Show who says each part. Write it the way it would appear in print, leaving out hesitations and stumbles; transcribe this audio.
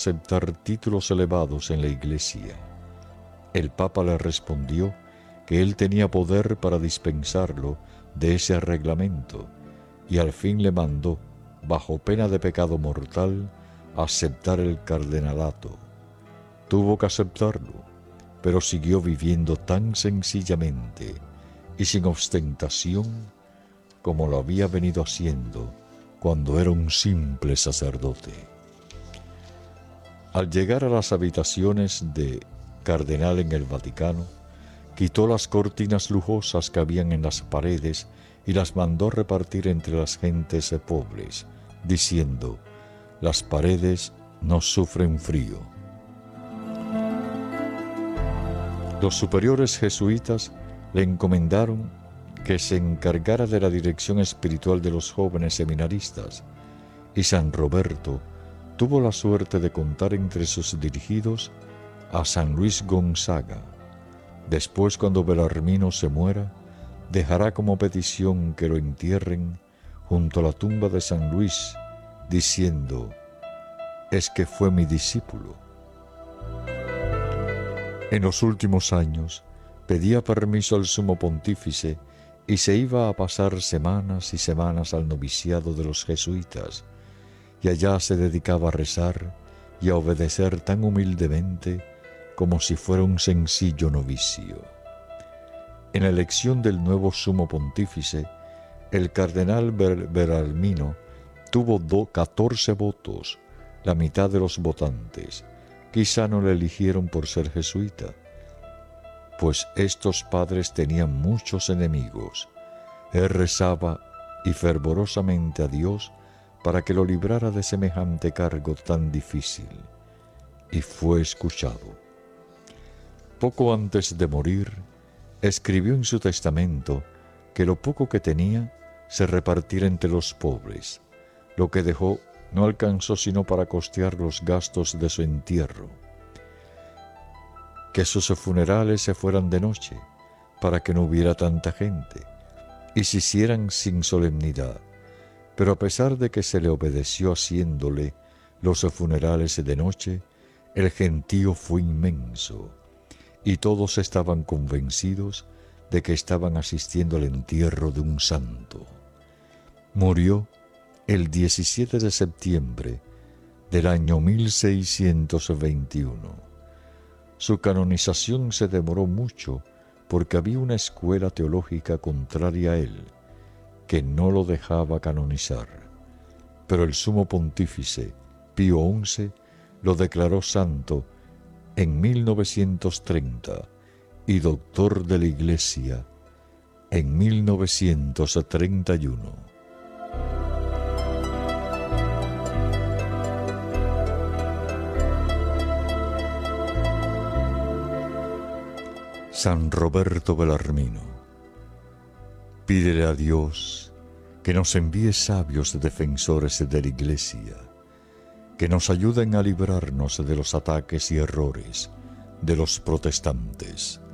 Speaker 1: aceptar títulos elevados en la Iglesia. El Papa le respondió que él tenía poder para dispensarlo de ese reglamento y al fin le mandó, bajo pena de pecado mortal, aceptar el cardenalato. Tuvo que aceptarlo, pero siguió viviendo tan sencillamente y sin ostentación como lo había venido haciendo cuando era un simple sacerdote. Al llegar a las habitaciones de cardenal en el Vaticano, quitó las cortinas lujosas que habían en las paredes y las mandó repartir entre las gentes pobres, diciendo: «Las paredes no sufren frío». Los superiores jesuitas le encomendaron que se encargara de la dirección espiritual de los jóvenes seminaristas, y San Roberto tuvo la suerte de contar entre sus dirigidos a San Luis Gonzaga. Después, cuando Belarmino se muera, dejará como petición que lo entierren junto a la tumba de San Luis, diciendo: «Es que fue mi discípulo». En los últimos años pedía permiso al sumo pontífice y se iba a pasar semanas y semanas al noviciado de los jesuitas, y allá se dedicaba a rezar y a obedecer tan humildemente como si fuera un sencillo novicio. En la elección del nuevo sumo pontífice, el cardenal Belarmino tuvo 14 votos, la mitad de los votantes. Quizá no le eligieron por ser jesuita, pues estos padres tenían muchos enemigos. Él rezaba y fervorosamente a Dios para que lo librara de semejante cargo tan difícil, y fue escuchado. Poco antes de morir, escribió en su testamento que lo poco que tenía se repartiera entre los pobres. Lo que dejó no alcanzó sino para costear los gastos de su entierro. Que sus funerales se fueran de noche, para que no hubiera tanta gente, y se hicieran sin solemnidad. Pero a pesar de que se le obedeció haciéndole los funerales de noche, el gentío fue inmenso, y todos estaban convencidos de que estaban asistiendo al entierro de un santo. Murió el 17 de septiembre del año 1621. Su canonización se demoró mucho porque había una escuela teológica contraria a él, que no lo dejaba canonizar. Pero el sumo pontífice Pío XI lo declaró santo en 1930 y doctor de la Iglesia en 1931. San Roberto Belarmino, pídele a Dios que nos envíe sabios defensores de la Iglesia, que nos ayuden a librarnos de los ataques y errores de los protestantes.